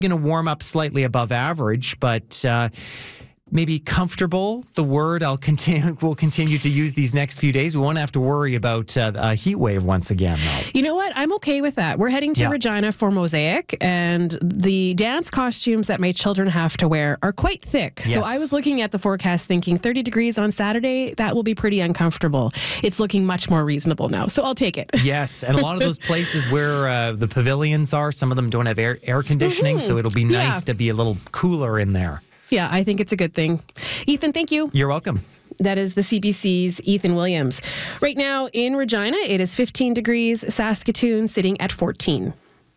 going to warm up slightly above average, but maybe comfortable. The word we'll continue to use these next few days. We won't have to worry about a heat wave once again, though. You know what? I'm okay with that. We're heading to Regina for Mosaic, and the dance costumes that my children have to wear are quite thick. Yes. So I was looking at the forecast thinking 30 degrees on Saturday, that will be pretty uncomfortable. It's looking much more reasonable now, so I'll take it. Yes, and a lot of those places where the pavilions are, some of them don't have air conditioning, so it'll be nice to be a little cooler in there. Yeah, I think it's a good thing. Ethan, thank you. You're welcome. That is the CBC's Ethan Williams. Right now in Regina, it is 15 degrees. Saskatoon sitting at 14.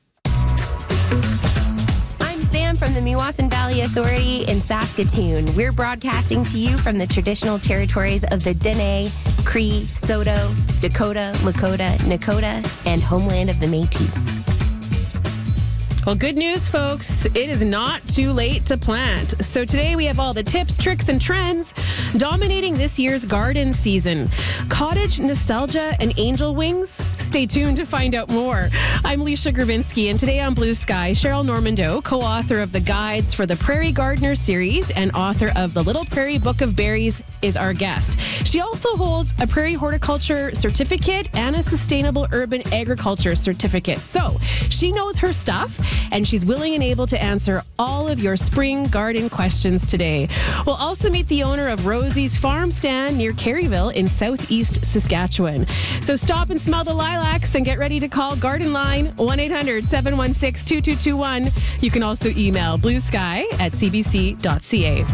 I'm Sam from the Meewasin Valley Authority in Saskatoon. We're broadcasting to you from the traditional territories of the Dene, Cree, Saulteaux, Dakota, Lakota, Nakota, and homeland of the Métis. Well, good news, folks. It is not too late to plant. So today we have all the tips, tricks, and trends dominating this year's garden season. Cottage nostalgia and angel wings? Stay tuned to find out more. I'm Leisha Gravinsky, and today on Blue Sky, Cheryl Normando, co-author of the Guides for the Prairie Gardener series and author of the Little Prairie Book of Berries, is our guest. She also holds a Prairie Horticulture certificate and a Sustainable Urban Agriculture certificate. So she knows her stuff, and she's willing and able to answer all of your spring garden questions today. We'll also meet the owner of Rosie's Farm Stand near Caryville in southeast Saskatchewan. So stop and smell the lilacs and get ready to call Garden Line 1-800-716-2221. You can also email bluesky@cbc.ca.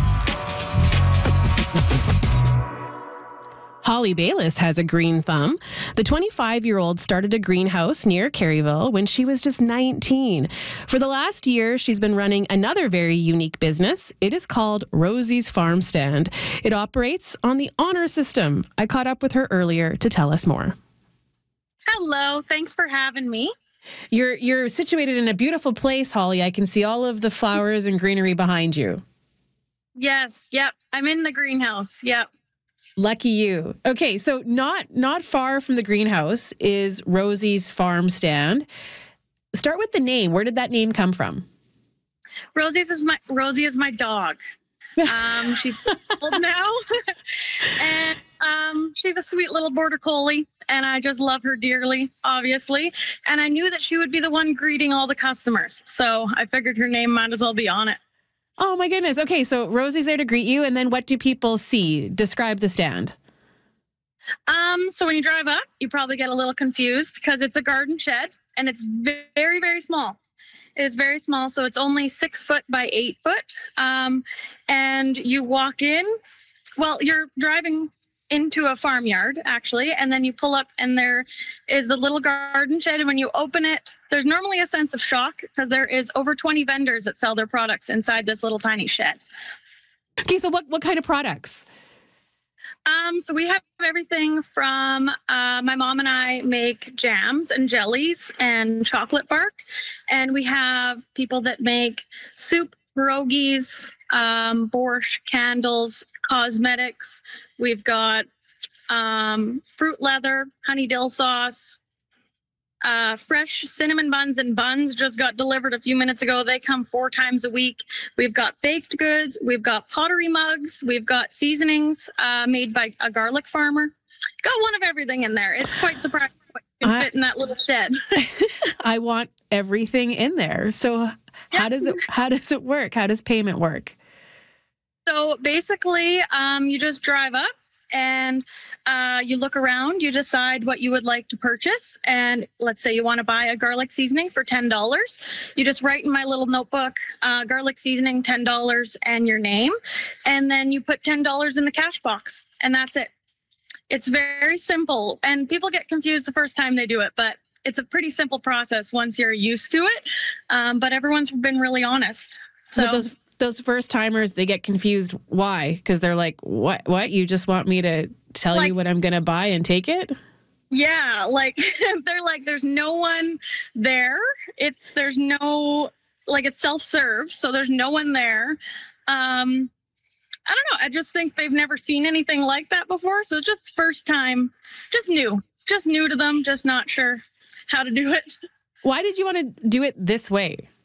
Holly Bayliss has a green thumb. The 25-year-old started a greenhouse near Caryville when she was just 19. For the last year, she's been running another very unique business. It is called Rosie's Farm Stand. It operates on the honor system. I caught up with her earlier to tell us more. Hello, thanks for having me. You're situated in a beautiful place, Holly. I can see all of the flowers and greenery behind you. Yes, yep. I'm in the greenhouse. Yep. Lucky you. Okay, so not far from the greenhouse is Rosie's Farm Stand. Start with the name. Where did that name come from? Rosie is my dog. She's old now, and she's a sweet little border collie, and I just love her dearly, obviously. And I knew that she would be the one greeting all the customers, so I figured her name might as well be on it. Oh my goodness. Okay, so Rosie's there to greet you, and then what do people see? Describe the stand. So when you drive up, you probably get a little confused because it's a garden shed, and it's very, very small. It is very small, so it's only 6 foot by 8 foot. And you walk in, well, you're driving into a farmyard, actually, and then you pull up and there is the little garden shed, and when you open it, there's normally a sense of shock because there is over 20 vendors that sell their products inside this little tiny shed. Okay, so what kind of products? So we have everything from my mom and I make jams and jellies and chocolate bark, and we have people that make soup, pierogies, borscht, candles, cosmetics. We've got fruit leather, honey dill sauce, fresh cinnamon buns and buns just got delivered a few minutes ago. They come 4 times a week. We've got baked goods. We've got pottery mugs. We've got seasonings made by a garlic farmer. Got one of everything in there. It's quite surprising what can fit in that little shed. I want everything in there. So how does it work? How does payment work? So basically, you just drive up and you look around, you decide what you would like to purchase. And let's say you want to buy a garlic seasoning for $10. You just write in my little notebook, garlic seasoning, $10 and your name. And then you put $10 in the cash box and that's it. It's very simple. And people get confused the first time they do it, but it's a pretty simple process once you're used to it. But everyone's been really honest. So those first timers, they get confused. Why? Because they're like, what? You just want me to tell you what I'm going to buy and take it? Yeah. They're like, there's no one there. It's self-serve. So there's no one there. I don't know. I just think they've never seen anything like that before. So just first time, just new to them, just not sure how to do it. Why did you want to do it this way?